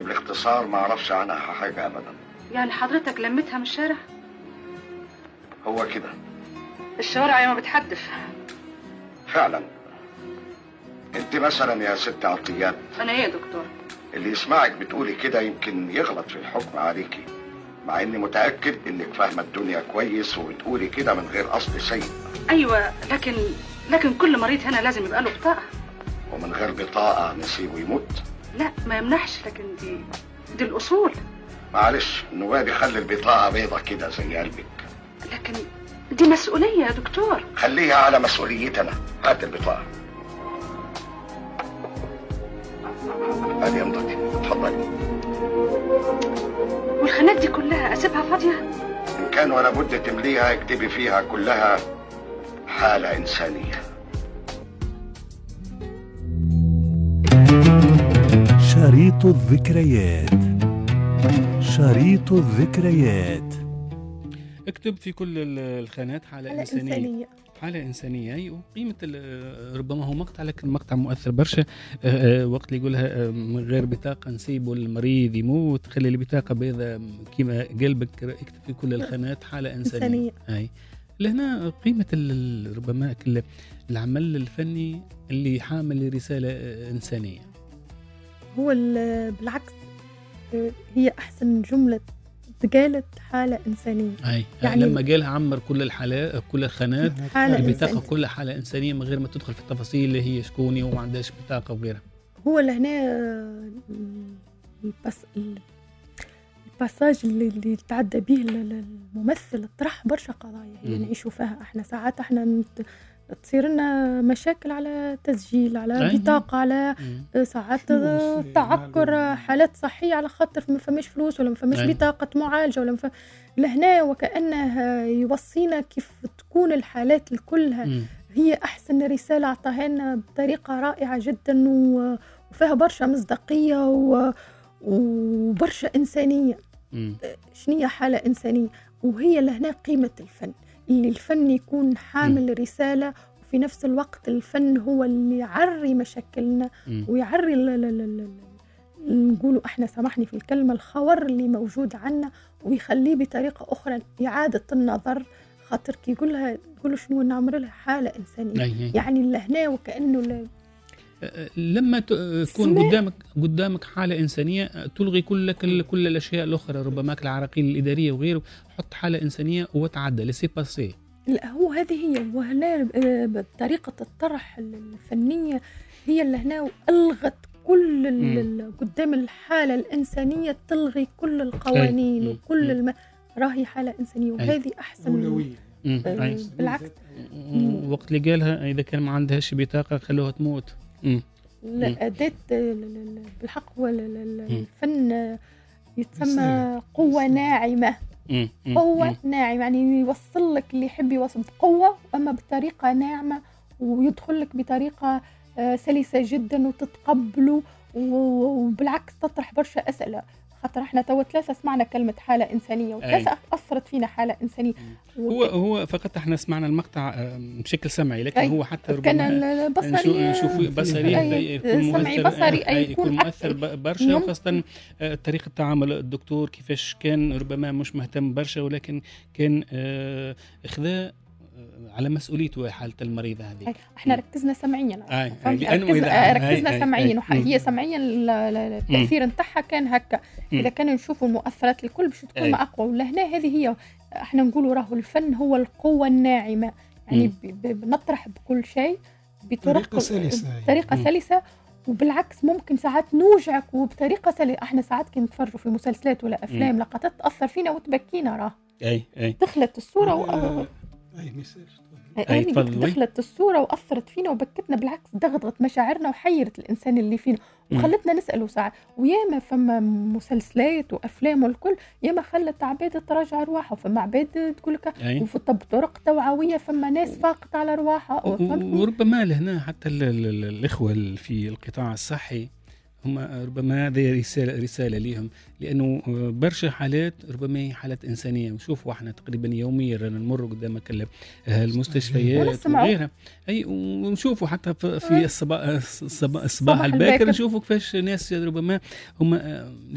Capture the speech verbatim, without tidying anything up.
بالاختصار ما اعرفش عنها حاجة ابدا. يعني حضرتك لمتها من الشارع؟ هو كده. الشوارع يا ما بتحدف. فعلا. انت مثلا يا ست عطيات. انا ايه يا دكتور؟ اللي يسمعك بتقولي كده يمكن يغلط في الحكم عليكي، مع اني متأكد انك فاهمة الدنيا كويس وبتقولي كده من غير قصد سيء. ايوه، لكن لكن كل مريض هنا لازم يبقى له بطاقة. ومن غير بطاقة نسيبه يموت؟ لا ما يمنحش، لكن دي دي الاصول. معلش النواب خلي البطاقة بيضة كده زي قلبك. لكن دي مسؤولية يا دكتور. خليها على مسؤوليتي انا. هات البطاقة. هذه امضتي، اتفضلي. والخانات دي كلها اسيبها فاضية؟ ان كان ولا بد تمليها اكتبي فيها كلها حالة انسانية. شريط الذكريات. شريط الذكريات. اكتب في كل الخانات حالة, حالة إنسانية. إنسانية حالة إنسانية. أي وقيمة ربما هو مقطع، لكن مقطع مؤثر برشا. وقت اللي يقولها من غير بطاقة نسيبه المريض يموت، خلي البطاقة بيضة كما قلبك. اكتب في كل الخانات حالة إنسانية, إنسانية. أي لهنا قيمة ربما العمل الفني اللي حامل رسالة إنسانية. هو بالعكس هي أحسن جملة قالت حالة إنسانية. أي يعني لما قالها عمر كل الحالات كل الخنات البطاقة كل حالة إنسانية من غير ما تدخل في التفاصيل اللي هي شكوني وما عندهاش بطاقة وغيرها. هو لهنا البس الباساج اللي, اللي تعدى به الممثل طرح برشا قضايا هي نعيشوا فيها احنا. ساعات احنا تصير لنا مشاكل على تسجيل، على بطاقة، على ساعات تعكر حالات صحية على خاطر ما فماش فلوس ولا ما فماش بطاقة معالجة ولا مف... لهنا وكأنه يوصينا كيف تكون الحالات الكلها هي أحسن رسالة أعطاها لنا بطريقة رائعة جدا وفيها برشا مصداقية و... وبرشا إنسانية. شنية حالة إنسانية؟ وهي لهنا قيمة الفن، اللي الفن يكون حامل م. رسالة، وفي نفس الوقت الفن هو اللي يعري مشاكلنا م. ويعري نقولوا احنا سامحني في الكلمة الخور اللي موجود عنا، ويخليه بطريقة أخرى إعادة النظر. خاطر كي يقولها يقولوا شنو نعمل لها حالة إنسانية أيه. يعني لهنا وكأنه ل... لما تكون قدامك قدامك حالة إنسانية تلغي كل كل, كل الأشياء الأخرى، ربما العراقيل الإدارية وغيره، حط حالة إنسانية وتعدى لسي باسي. لا هو هذه هي، وهنا بطريقة الطرح الفنية هي اللي هنا ألغت كل قدام الحالة الإنسانية، تلغي كل القوانين أي. وكل الم... راهي حالة إنسانية، وهذه أحسن أولوية. آه بالعكس وقت اللي قالها إذا كان ما عندهاش بطاقة خلوها تموت. مم. لا أداة بالحق هو الفن يتسمى قوة ناعمة. مم. قوة مم. ناعمة يعني يوصل لك اللي يحب يوصل بقوة أما بطريقة ناعمة، ويدخل لك بطريقة سلسة جدا وتتقبله، وبالعكس تطرح برشا أسئلة. خاطر احنا تو ثلاثة سمعنا كلمة حالة إنسانية وثلاثة أي. أثرت فينا حالة إنسانية. هو هو فقط احنا سمعنا المقطع بشكل سمعي، لكن أي. هو حتى كان بصري نشوف بصري يكون مؤثر بصري أي يكون مؤثر برشا، وخاصة طريقة تعامل الدكتور كيفاش كان ربما مش مهتم برشا، ولكن كان إخذاء على مسؤوليته حالة المريضة هذه. احنا ركزنا سمعيا آه. ركزنا, ركزنا سمعيا، هي سمعيا التأثير نتاعها كان هكا. إذا كانوا نشوفوا المؤثرات الكل باش تكون أقوى. ولهنا هذه هي احنا نقولوا راهو الفن هو القوة الناعمة، يعني بنطرح بكل شيء بطريقة سلسة بطريقة سلسة وبالعكس ممكن ساعات نوجعك وبطريقة سلسة. احنا ساعات كي نتفرجوا في مسلسلات ولا أفلام لقطات تأثر فينا وتبكينا، راه أي أي دخلت الصورة و... أي مساج أي دخلت الصورة وأثرت فينا وبكتنا، بالعكس ضغطت مشاعرنا وحيرت الإنسان اللي فينا وخلتنا نسأله ساعة. وياما فما مسلسلات وأفلام والكل ياما خلت عباد تراجع أرواحها، وفما عباد تقول لك وفي طرق توعوية فما ناس فاقت على أرواحها. وربما لهنا حتى الإخوة في القطاع الصحي هم ربما هذه رسالة رسالة لهم، لأنه برشا حالات ربما هي حالات إنسانية. نشوفوا احنا تقريبا يوميا رانا نمر قدامك المستشفيات وغيرها، أي ونشوفوا حتى في الصباح الصباح الباكر نشوفوا كيفاش ناس ربما هم